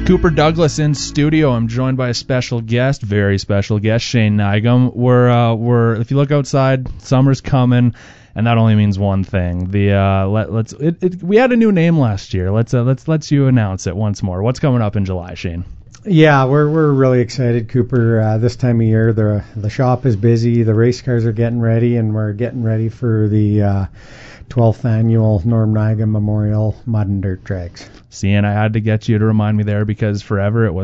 Cooper Douglas in studio. I'm joined by a special guest, very special guest, Shane Nygum. We're if you look outside, summer's coming, and that only means one thing. We had a new name last year. Let's you announce it once more. What's coming up in July, Shane? Yeah, we're really excited, Cooper. This time of year, the shop is busy. The race cars are getting ready, and we're getting ready for the 12th annual Norm Nygum Memorial Mud and Dirt Drags. See, and I had to get you to remind me there because forever it was